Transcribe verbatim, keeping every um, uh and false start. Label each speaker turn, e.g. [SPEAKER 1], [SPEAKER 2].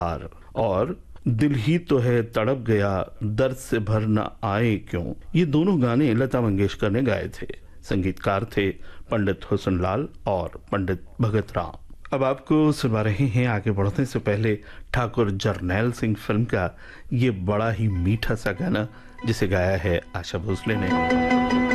[SPEAKER 1] Are और दिल ही तो है तड़प गया दर्द से भर न आए क्यों, ये दोनों गाने लता मंगेशकर ने गाए थे। संगीतकार थे पंडित हुस्नलाल और पंडित भगत राम। अब आपको सुना रहे हैं आगे बढ़ने से पहले ठाकुर जरनैल सिंह फिल्म का ये बड़ा ही मीठा सा गाना, जिसे गाया है आशा भोसले ने।